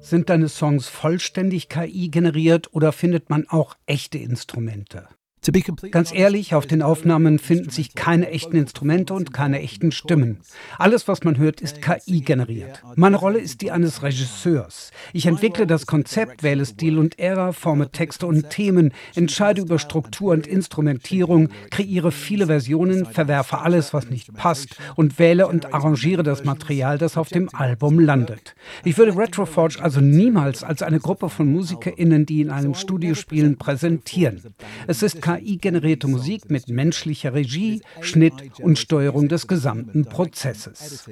Sind deine Songs vollständig KI generiert oder findet man auch echte Instrumente? Ganz ehrlich, auf den Aufnahmen finden sich keine echten Instrumente und keine echten Stimmen. Alles, was man hört, ist KI generiert. Meine Rolle ist die eines Regisseurs. Ich entwickle das Konzept, wähle Stil und Ära, forme Texte und Themen, entscheide über Struktur und Instrumentierung, kreiere viele Versionen, verwerfe alles, was nicht passt und wähle und arrangiere das Material, das auf dem Album landet. Ich würde Retroforge also niemals als eine Gruppe von MusikerInnen, die in einem Studio spielen, präsentieren. Es ist KI-generierte Musik mit menschlicher Regie, Schnitt und Steuerung des gesamten Prozesses.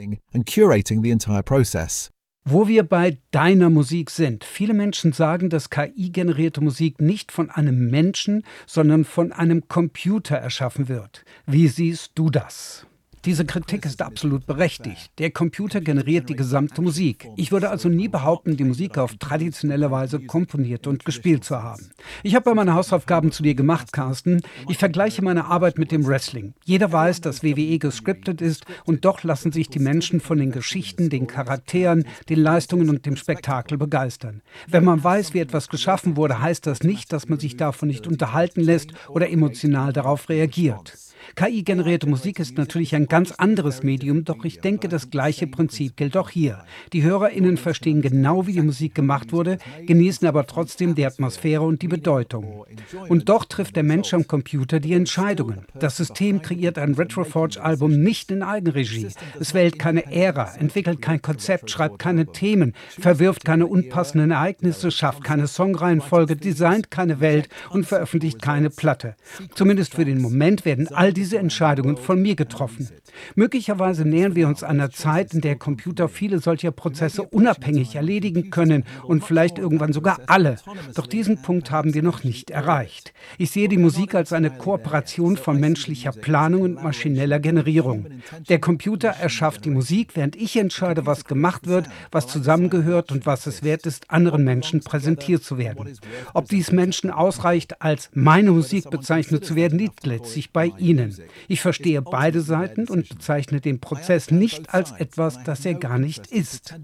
Wo wir bei deiner Musik sind. Viele Menschen sagen, dass KI-generierte Musik nicht von einem Menschen, sondern von einem Computer erschaffen wird. Wie siehst du das? Diese Kritik ist absolut berechtigt. Der Computer generiert die gesamte Musik. Ich würde also nie behaupten, die Musik auf traditionelle Weise komponiert und gespielt zu haben. Ich habe meine Hausaufgaben zu dir gemacht, Carsten. Ich vergleiche meine Arbeit mit dem Wrestling. Jeder weiß, dass WWE gescriptet ist und doch lassen sich die Menschen von den Geschichten, den Charakteren, den Leistungen und dem Spektakel begeistern. Wenn man weiß, wie etwas geschaffen wurde, heißt das nicht, dass man sich davon nicht unterhalten lässt oder emotional darauf reagiert. KI-generierte Musik ist natürlich ein ganz anderes Medium, doch ich denke, das gleiche Prinzip gilt auch hier. Die HörerInnen verstehen genau, wie die Musik gemacht wurde, genießen aber trotzdem die Atmosphäre und die Bedeutung. Und doch trifft der Mensch am Computer die Entscheidungen. Das System kreiert ein Retroforge-Album nicht in Eigenregie. Es wählt keine Ära, entwickelt kein Konzept, schreibt keine Themen, verwirft keine unpassenden Ereignisse, schafft keine Songreihenfolge, designt keine Welt und veröffentlicht keine Platte. Zumindest für den Moment werden all diese Entscheidungen von mir getroffen. Möglicherweise nähern wir uns einer Zeit, in der Computer viele solcher Prozesse unabhängig erledigen können und vielleicht irgendwann sogar alle. Doch diesen Punkt haben wir noch nicht erreicht. Ich sehe die Musik als eine Kooperation von menschlicher Planung und maschineller Generierung. Der Computer erschafft die Musik, während ich entscheide, was gemacht wird, was zusammengehört und was es wert ist, anderen Menschen präsentiert zu werden. Ob dies Menschen ausreicht, als meine Musik bezeichnet zu werden, liegt letztlich bei ihnen. Ich verstehe beide Seiten und bezeichne den Prozess nicht als etwas, das er gar nicht ist.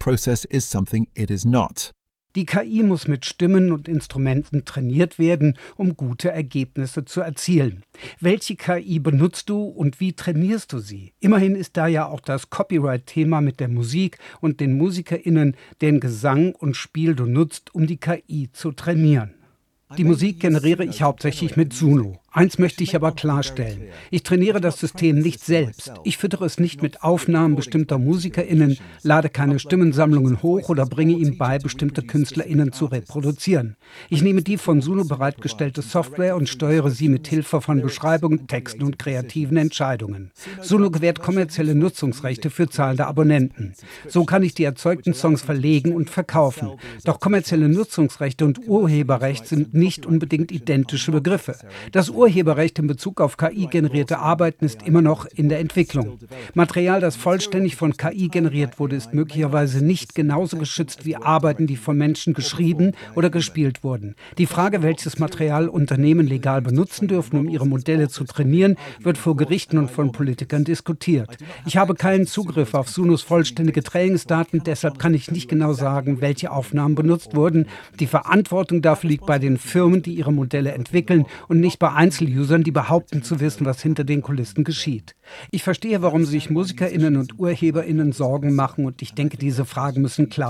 Die KI muss mit Stimmen und Instrumenten trainiert werden, um gute Ergebnisse zu erzielen. Welche KI benutzt du und wie trainierst du sie? Immerhin ist da ja auch das Copyright-Thema mit der Musik und den MusikerInnen, deren Gesang und Spiel du nutzt, um die KI zu trainieren. Die Musik generiere ich hauptsächlich mit Suno. Eins möchte ich aber klarstellen. Ich trainiere das System nicht selbst. Ich füttere es nicht mit Aufnahmen bestimmter MusikerInnen, lade keine Stimmensammlungen hoch oder bringe ihm bei, bestimmte KünstlerInnen zu reproduzieren. Ich nehme die von Suno bereitgestellte Software und steuere sie mit Hilfe von Beschreibungen, Texten und kreativen Entscheidungen. Suno gewährt kommerzielle Nutzungsrechte für zahlende Abonnenten. So kann ich die erzeugten Songs verlegen und verkaufen. Doch kommerzielle Nutzungsrechte und Urheberrecht sind nicht unbedingt identische Begriffe. Das Urheberrecht in Bezug auf KI-generierte Arbeiten ist immer noch in der Entwicklung. Material, das vollständig von KI generiert wurde, ist möglicherweise nicht genauso geschützt wie Arbeiten, die von Menschen geschrieben oder gespielt wurden. Die Frage, welches Material Unternehmen legal benutzen dürfen, um ihre Modelle zu trainieren, wird vor Gerichten und von Politikern diskutiert. Ich habe keinen Zugriff auf Sunos vollständige Trainingsdaten, deshalb kann ich nicht genau sagen, welche Aufnahmen benutzt wurden. Die Verantwortung dafür liegt bei den Firmen, die ihre Modelle entwickeln und nicht bei Einzelusern, die behaupten zu wissen, was hinter den Kulissen geschieht. Ich verstehe, warum sich MusikerInnen und UrheberInnen Sorgen machen und ich denke, diese Fragen müssen klar